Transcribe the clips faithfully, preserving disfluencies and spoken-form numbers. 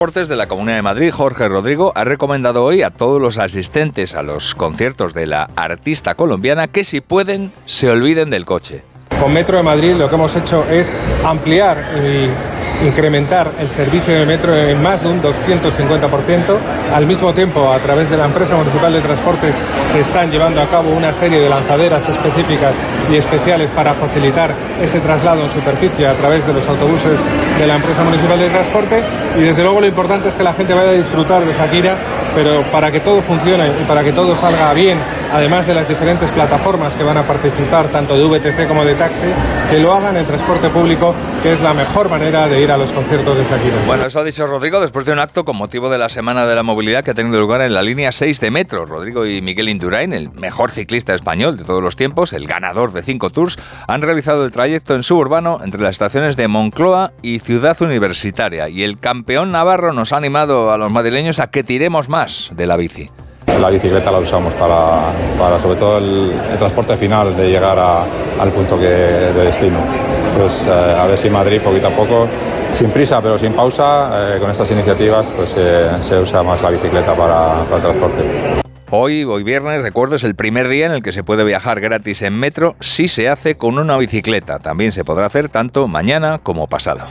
Deportes de la Comunidad de Madrid, Jorge Rodrigo, ha recomendado hoy a todos los asistentes a los conciertos de la artista colombiana que si pueden se olviden del coche. Con Metro de Madrid lo que hemos hecho es ampliar y incrementar el servicio de metro en más de un doscientos cincuenta por ciento. Al mismo tiempo, a través de la empresa municipal de transportes se están llevando a cabo una serie de lanzaderas específicas y especiales para facilitar ese traslado en superficie a través de los autobuses de la empresa municipal de transporte. Y desde luego lo importante es que la gente vaya a disfrutar de Shakira, pero para que todo funcione y para que todo salga bien, además de las diferentes plataformas que van a participar, tanto de V T C como de taxi, que lo hagan en transporte público, que es la mejor manera de ir a los conciertos de Shakira. Bueno, eso ha dicho Rodrigo después de un acto con motivo de la Semana de la Movilidad que ha tenido lugar en la línea seis de Metro. Rodrigo y Miguel Indurain, el mejor ciclista español de todos los tiempos, el ganador de cinco Tours, han realizado el trayecto en suburbano entre las estaciones de Moncloa y Ciudad Universitaria. Y el campeón navarro nos ha animado a los madrileños a que tiremos más de la bici. La bicicleta la usamos para, para sobre todo el, el transporte final de llegar a, al punto que, de destino. Pues eh, a ver si Madrid poquito a poco, sin prisa pero sin pausa, eh, con estas iniciativas pues eh, se usa más la bicicleta para, para el transporte. Hoy, hoy viernes, recuerdo, es el primer día en el que se puede viajar gratis en metro si se hace con una bicicleta. También se podrá hacer tanto mañana como pasado.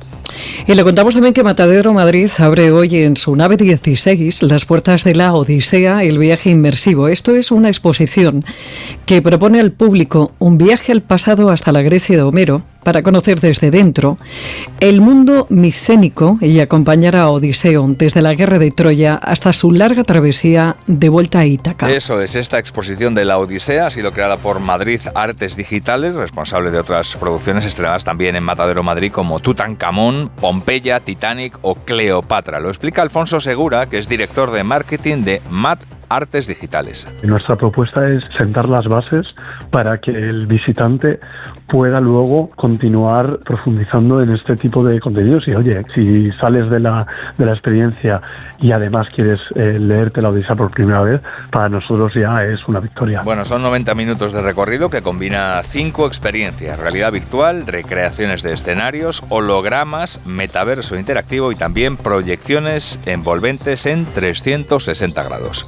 Y le contamos también que Matadero Madrid abre hoy en su nave dieciséis las puertas de la Odisea, el viaje inmersivo. Esto es una exposición que propone al público un viaje al pasado hasta la Grecia de Homero para conocer desde dentro el mundo micénico y acompañar a Odiseo desde la guerra de Troya hasta su larga travesía de vuelta a Ítaca. Eso es, esta exposición de la Odisea ha sido creada por Madrid Artes Digitales, responsable de otras producciones estrenadas también en Matadero Madrid como Tutankamón, Pompeya, Titanic o Cleopatra. Lo explica Alfonso Segura, que es director de marketing de Mat Artes Digitales. Nuestra propuesta es sentar las bases para que el visitante pueda luego continuar profundizando en este tipo de contenidos. Y oye, si sales de la, de la experiencia y además quieres eh, leerte la Odisea por primera vez, para nosotros ya es una victoria. Bueno, son noventa minutos de recorrido que combina cinco experiencias: realidad virtual, recreaciones de escenarios, hologramas, metaverso interactivo y también proyecciones envolventes en trescientos sesenta grados.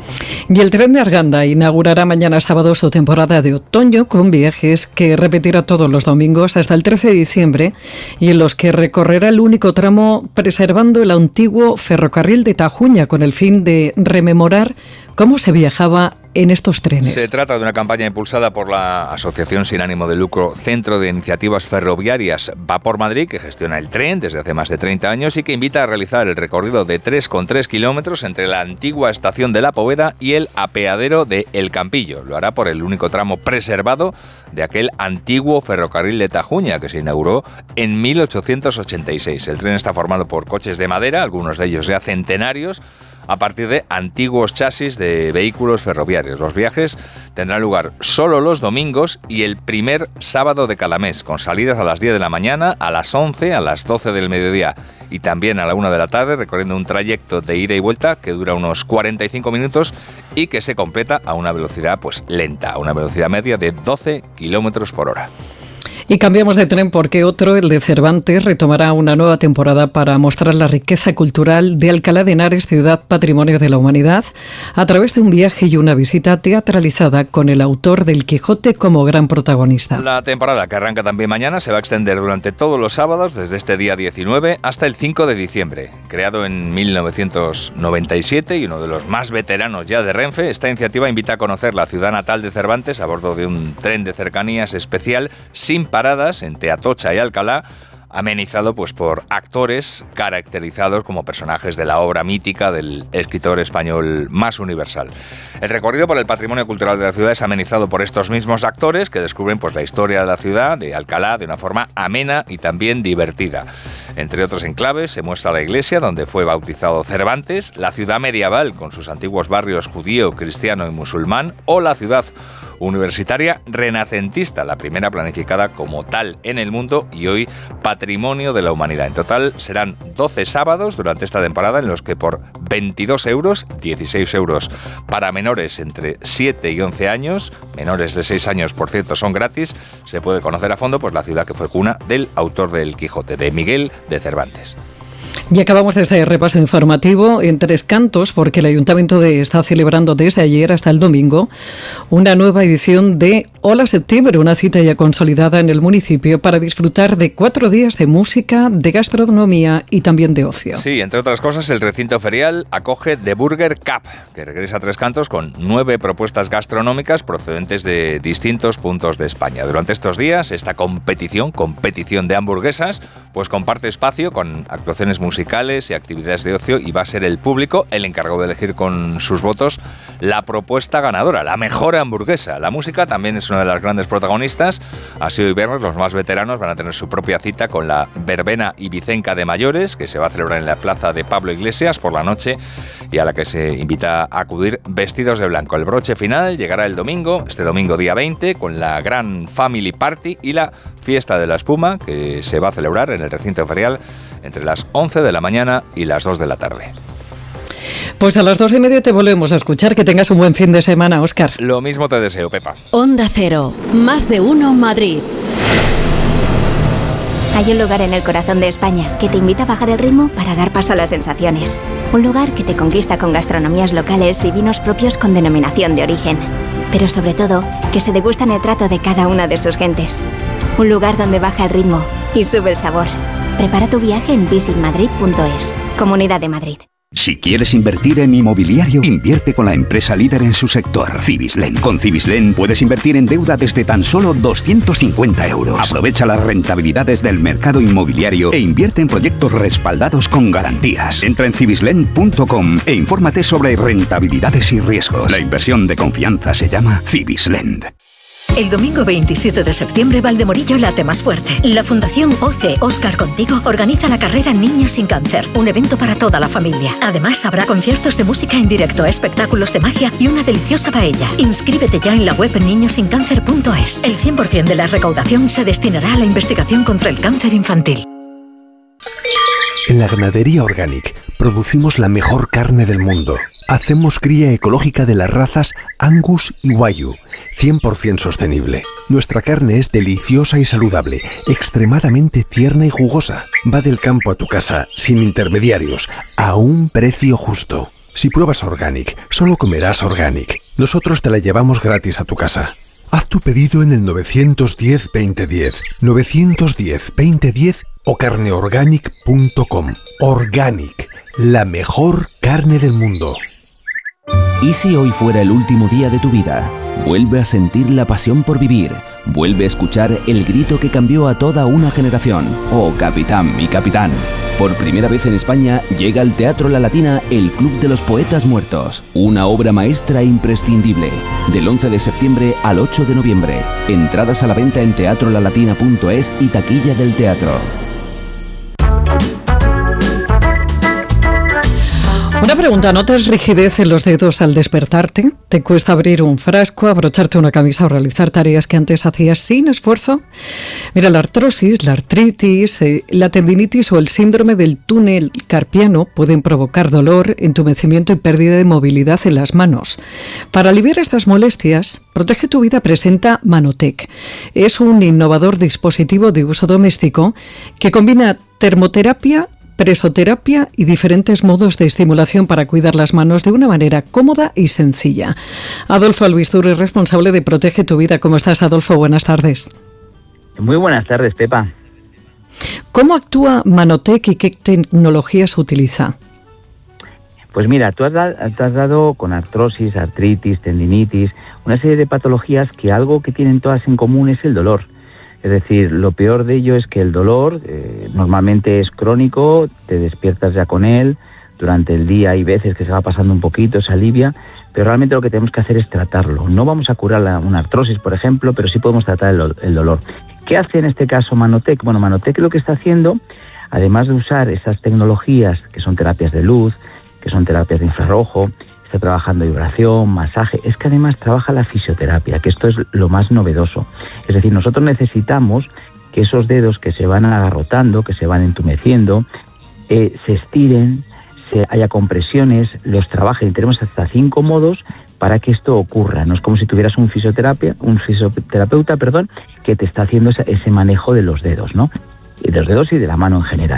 Y el Tren de Arganda inaugurará mañana sábado su temporada de otoño con viajes que repetirá todos los domingos hasta el trece de diciembre y en los que recorrerá el único tramo preservando el antiguo ferrocarril de Tajuña con el fin de rememorar cómo se viajaba en estos trenes. Se trata de una campaña impulsada por la asociación sin ánimo de lucro Centro de Iniciativas Ferroviarias Vapor Madrid, que gestiona el tren desde hace más de treinta años y que invita a realizar el recorrido de tres coma tres kilómetros entre la antigua estación de La Poveda y el apeadero de El Campillo. Lo hará por el único tramo preservado de aquel antiguo ferrocarril de Tajuña que se inauguró en mil ochocientos ochenta y seis. El tren está formado por coches de madera, algunos de ellos ya centenarios, a partir de antiguos chasis de vehículos ferroviarios. Los viajes tendrán lugar solo los domingos y el primer sábado de cada mes, con salidas a las diez de la mañana, a las once, a las doce del mediodía y también a la una de la tarde, recorriendo un trayecto de ida y vuelta que dura unos cuarenta y cinco minutos y que se completa a una velocidad pues lenta, a una velocidad media de doce kilómetros por hora. Y cambiamos de tren porque otro, el de Cervantes, retomará una nueva temporada para mostrar la riqueza cultural de Alcalá de Henares, ciudad patrimonio de la humanidad, a través de un viaje y una visita teatralizada con el autor del Quijote como gran protagonista. La temporada, que arranca también mañana, se va a extender durante todos los sábados, desde este día diecinueve hasta el cinco de diciembre. Creado en mil novecientos noventa y siete y uno de los más veteranos ya de Renfe, esta iniciativa invita a conocer la ciudad natal de Cervantes a bordo de un tren de cercanías especial sin paradas entre Atocha y Alcalá, amenizado pues por actores caracterizados como personajes de la obra mítica del escritor español más universal. El recorrido por el patrimonio cultural de la ciudad es amenizado por estos mismos actores que descubren pues la historia de la ciudad, de Alcalá, de una forma amena y también divertida. Entre otros enclaves se muestra la iglesia donde fue bautizado Cervantes, la ciudad medieval con sus antiguos barrios judío, cristiano y musulmán, o la ciudad universitaria renacentista, la primera planificada como tal en el mundo y hoy patrimonio de la humanidad. En total serán doce sábados durante esta temporada en los que por veintidós euros, dieciséis euros para menores entre siete y once años, menores de seis años por cierto son gratis, se puede conocer a fondo pues la ciudad que fue cuna del autor del Quijote, de Miguel de Cervantes. Y acabamos este repaso informativo en Tres Cantos porque el Ayuntamiento de, está celebrando desde ayer hasta el domingo una nueva edición de Hola Septiembre, una cita ya consolidada en el municipio para disfrutar de cuatro días de música, de gastronomía y también de ocio. Sí, entre otras cosas, el recinto ferial acoge The Burger Cup, que regresa a Tres Cantos con nueve propuestas gastronómicas procedentes de distintos puntos de España. Durante estos días, esta competición, competición de hamburguesas, pues comparte espacio con actuaciones musicales y actividades de ocio y va a ser el público el encargado de elegir con sus votos la propuesta ganadora, la mejor hamburguesa. La música también es una de las grandes protagonistas. Así hoy viernes los más veteranos van a tener su propia cita con la verbena ibicenca de mayores, que se va a celebrar en la plaza de Pablo Iglesias por la noche y a la que se invita a acudir vestidos de blanco. El broche final llegará el domingo, este domingo día veinte, con la gran Family Party y la fiesta de la espuma, que se va a celebrar en el recinto ferial entre las once de la mañana y las dos de la tarde. Pues a las dos y media te volvemos a escuchar. Que tengas un buen fin de semana, Óscar. Lo mismo te deseo, Pepa. Onda Cero, más de uno Madrid. Hay un lugar en el corazón de España que te invita a bajar el ritmo para dar paso a las sensaciones. Un lugar que te conquista con gastronomías locales y vinos propios con denominación de origen. Pero sobre todo, que se degustan el trato de cada una de sus gentes. Un lugar donde baja el ritmo y sube el sabor. Prepara tu viaje en visit madrid punto es. Comunidad de Madrid. Si quieres invertir en inmobiliario, invierte con la empresa líder en su sector, Cibislen. Con Cibislen puedes invertir en deuda desde tan solo doscientos cincuenta euros. Aprovecha las rentabilidades del mercado inmobiliario e invierte en proyectos respaldados con garantías. Entra en cibislen punto com e infórmate sobre rentabilidades y riesgos. La inversión de confianza se llama Cibislen. El domingo veintisiete de septiembre, Valdemorillo late más fuerte. La Fundación O C E Óscar Contigo organiza la carrera Niños sin Cáncer, un evento para toda la familia. Además, habrá conciertos de música en directo, espectáculos de magia y una deliciosa paella. Inscríbete ya en la web niños sin cáncer punto es. El cien por ciento de la recaudación se destinará a la investigación contra el cáncer infantil. En la Ganadería Organic producimos la mejor carne del mundo. Hacemos cría ecológica de las razas Angus y Wagyu, cien por ciento sostenible. Nuestra carne es deliciosa y saludable, extremadamente tierna y jugosa. Va del campo a tu casa, sin intermediarios, a un precio justo. Si pruebas Organic, solo comerás Organic. Nosotros te la llevamos gratis a tu casa. Haz tu pedido en el nueve uno cero, veinte diez, nueve uno cero, veinte diez o carneorganic punto com. Organic, la mejor carne del mundo. ¿Y si hoy fuera el último día de tu vida? Vuelve a sentir la pasión por vivir. Vuelve a escuchar el grito que cambió a toda una generación. Oh, capitán, mi capitán. Por primera vez en España llega al Teatro La Latina el Club de los Poetas Muertos. Una obra maestra imprescindible. Del once de septiembre al ocho de noviembre. Entradas a la venta en teatro la latina punto es y taquilla del teatro. Una pregunta, ¿notas rigidez en los dedos al despertarte? ¿Te cuesta abrir un frasco, abrocharte una camisa o realizar tareas que antes hacías sin esfuerzo? Mira, la artrosis, la artritis, eh, la tendinitis o el síndrome del túnel carpiano pueden provocar dolor, entumecimiento y pérdida de movilidad en las manos. Para aliviar estas molestias, Protege tu Vida presenta Manotec. Es un innovador dispositivo de uso doméstico que combina termoterapia, presoterapia y diferentes modos de estimulación para cuidar las manos de una manera cómoda y sencilla. Adolfo Albistur, responsable de Protege tu Vida. ¿Cómo estás, Adolfo? Buenas tardes. Muy buenas tardes, Pepa. ¿Cómo actúa Manotec y qué tecnologías utiliza? Pues mira, tú has, dado, tú has dado con artrosis, artritis, tendinitis, una serie de patologías que algo que tienen todas en común es el dolor. Es decir, lo peor de ello es que el dolor eh, normalmente es crónico, te despiertas ya con él, durante el día hay veces que se va pasando un poquito, se alivia, pero realmente lo que tenemos que hacer es tratarlo. No vamos a curar la, una artrosis, por ejemplo, pero sí podemos tratar el, el dolor. ¿Qué hace en este caso Manotec? Bueno, Manotec lo que está haciendo, además de usar esas tecnologías que son terapias de luz, que son terapias de infrarrojo, está trabajando vibración, masaje, es que además trabaja la fisioterapia, que esto es lo más novedoso. Es decir, nosotros necesitamos que esos dedos que se van agarrotando, que se van entumeciendo, eh, se estiren, se haya compresiones, los trabajen. Tenemos hasta cinco modos para que esto ocurra. No es como si tuvieras un fisioterapia, un fisioterapeuta, perdón, que te está haciendo ese, ese manejo de los dedos, ¿no? De los dedos y de la mano en general.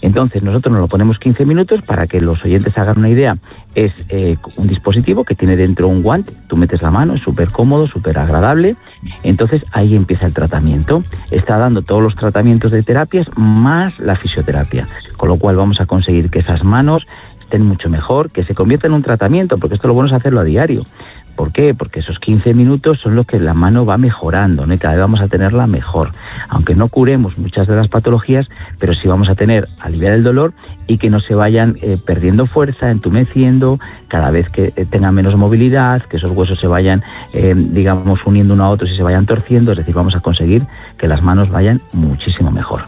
Entonces nosotros nos lo ponemos quince minutos. Para que los oyentes hagan una idea, es eh, un dispositivo que tiene dentro un guante, tú metes la mano, es súper cómodo, súper agradable. Entonces ahí empieza el tratamiento. Está dando todos los tratamientos de terapias más la fisioterapia, con lo cual vamos a conseguir que esas manos estén mucho mejor, que se convierta en un tratamiento, porque esto lo bueno es hacerlo a diario. ¿Por qué? Porque esos quince minutos son los que la mano va mejorando, ¿no? Y cada vez vamos a tenerla mejor. Aunque no curemos muchas de las patologías, pero sí vamos a tener, aliviar el dolor y que no se vayan eh, perdiendo fuerza, entumeciendo, cada vez que eh, tengan menos movilidad, que esos huesos se vayan, eh, digamos, uniendo uno a otro y se vayan torciendo. Es decir, vamos a conseguir que las manos vayan muchísimo mejor.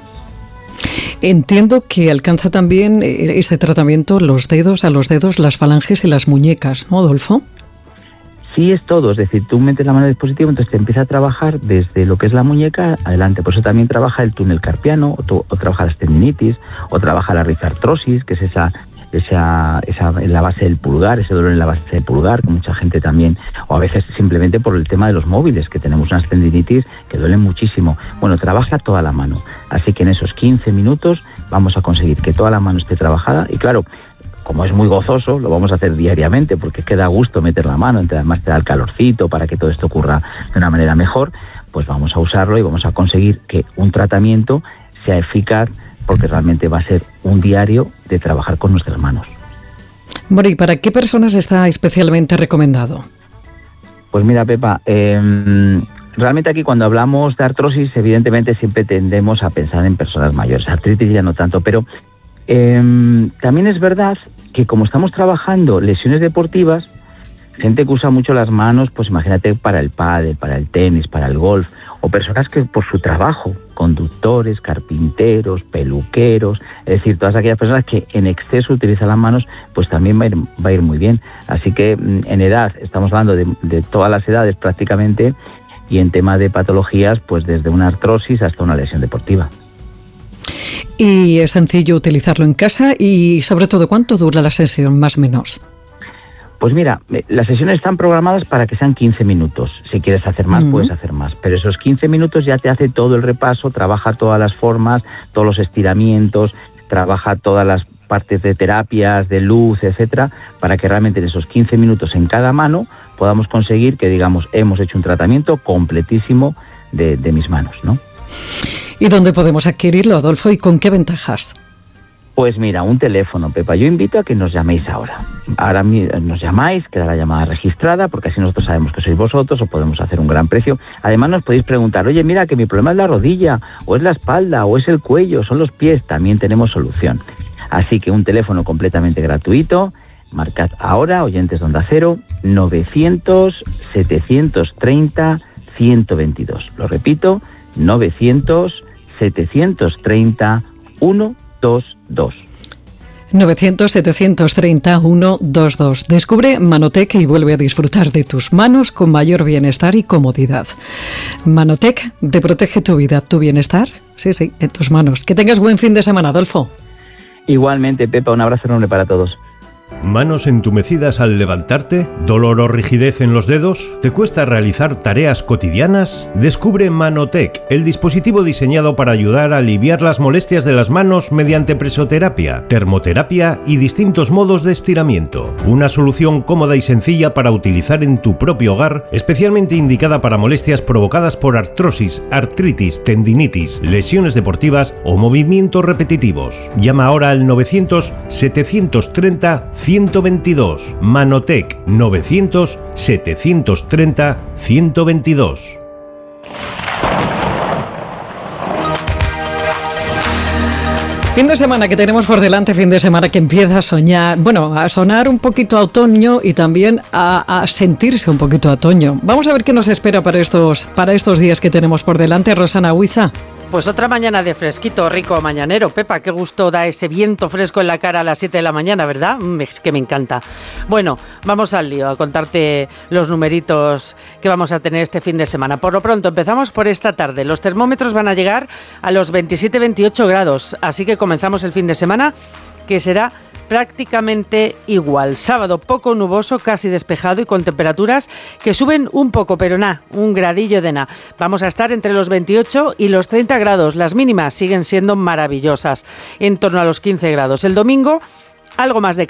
Entiendo que alcanza también este tratamiento los dedos, a los dedos, las falanges y las muñecas, ¿no, Adolfo? Sí, es todo, es decir, tú metes la mano en el dispositivo, entonces te empieza a trabajar desde lo que es la muñeca adelante. Por eso también trabaja el túnel carpiano, o, tu, o trabaja la tendinitis, o trabaja la rizartrosis, que es esa, esa, esa en la base del pulgar, ese dolor en la base del pulgar, que mucha gente también, o a veces simplemente por el tema de los móviles, que tenemos unas tendinitis que duelen muchísimo. Bueno, trabaja toda la mano, así que en esos quince minutos vamos a conseguir que toda la mano esté trabajada. Y claro, como es muy gozoso, lo vamos a hacer diariamente porque es que da gusto meter la mano, además te da el calorcito para que todo esto ocurra de una manera mejor, pues vamos a usarlo y vamos a conseguir que un tratamiento sea eficaz, porque realmente va a ser un diario de trabajar con nuestras manos. Bueno, ¿y para qué personas está especialmente recomendado? Pues mira, Pepa, eh, realmente aquí cuando hablamos de artrosis, evidentemente siempre tendemos a pensar en personas mayores, artritis ya no tanto, pero Eh, también es verdad que como estamos trabajando lesiones deportivas, gente que usa mucho las manos, pues imagínate para el pádel, para el tenis, para el golf, o personas que por su trabajo, conductores, carpinteros, peluqueros, es decir, todas aquellas personas que en exceso utilizan las manos, pues también va a ir, va a ir muy bien. Así que en edad, estamos hablando de, de todas las edades prácticamente, y en tema de patologías, pues desde una artrosis hasta una lesión deportiva. Y es sencillo utilizarlo en casa y, sobre todo, ¿cuánto dura la sesión, más o menos? Pues mira, las sesiones están programadas para que sean quince minutos. Si quieres hacer más, uh-huh. puedes hacer más. Pero esos quince minutos ya te hace todo el repaso, trabaja todas las formas, todos los estiramientos, trabaja todas las partes de terapias, de luz, etcétera, para que realmente en esos quince minutos en cada mano podamos conseguir que, digamos, hemos hecho un tratamiento completísimo de, de mis manos, ¿no? ¿Y dónde podemos adquirirlo, Adolfo, y con qué ventajas? Pues mira, un teléfono, Pepa. Yo invito a que nos llaméis ahora. Ahora nos llamáis, queda la llamada registrada, porque así nosotros sabemos que sois vosotros, o podemos hacer un gran precio. Además nos podéis preguntar, oye, mira, que mi problema es la rodilla, o es la espalda, o es el cuello, o son los pies. También tenemos solución. Así que un teléfono completamente gratuito. Marcad ahora, oyentes de Onda Cero, novecientos, setecientos treinta, ciento veintidós. Lo repito, novecientos, setecientos treinta, ciento veintidós. novecientos, setecientos treinta, ciento veintidós. Descubre Manotec y vuelve a disfrutar de tus manos con mayor bienestar y comodidad. Manotec te protege tu vida, tu bienestar, sí, sí, en tus manos. Que tengas buen fin de semana, Adolfo. Igualmente, Pepa, un abrazo enorme para todos. ¿Manos entumecidas al levantarte? ¿Dolor o rigidez en los dedos? ¿Te cuesta realizar tareas cotidianas? Descubre Manotec, el dispositivo diseñado para ayudar a aliviar las molestias de las manos mediante presoterapia, termoterapia y distintos modos de estiramiento. Una solución cómoda y sencilla para utilizar en tu propio hogar, especialmente indicada para molestias provocadas por artrosis, artritis, tendinitis, lesiones deportivas o movimientos repetitivos. Llama ahora al novecientos, setecientos treinta, ciento veintidós. Manotec novecientos, setecientos treinta, ciento veintidós. Fin de semana que tenemos por delante, fin de semana que empieza a soñar, bueno, a sonar un poquito a otoño y también a, a sentirse un poquito a otoño. Vamos a ver qué nos espera para estos, para estos días que tenemos por delante, Rosana Huiza. Pues otra mañana de fresquito, rico mañanero. Pepa, qué gusto da ese viento fresco en la cara a las siete de la mañana, ¿verdad? Es que me encanta. Bueno, vamos al lío, a contarte los numeritos que vamos a tener este fin de semana. Por lo pronto, empezamos por esta tarde. Los termómetros van a llegar a los veintisiete veintiocho grados, así que comenzamos el fin de semana, que será prácticamente igual. Sábado poco nuboso, casi despejado y con temperaturas que suben un poco, pero nada, un gradillo de nada. Vamos a estar entre los veintiocho y los treinta grados. Las mínimas siguen siendo maravillosas, en torno a los quince grados. El domingo, algo más de